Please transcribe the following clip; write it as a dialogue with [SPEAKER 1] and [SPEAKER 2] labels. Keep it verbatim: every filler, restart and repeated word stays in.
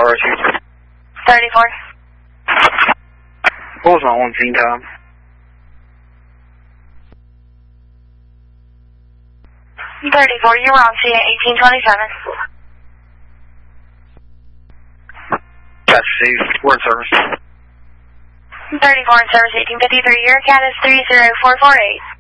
[SPEAKER 1] R O two.
[SPEAKER 2] thirty-four.
[SPEAKER 1] What was my on scene time?
[SPEAKER 2] thirty-four, you were on scene at eighteen twenty-seven.
[SPEAKER 1] That's Steve. We're in service.
[SPEAKER 2] thirty-four in service, eighteen fifty-three. Your cat is three zero four four eight.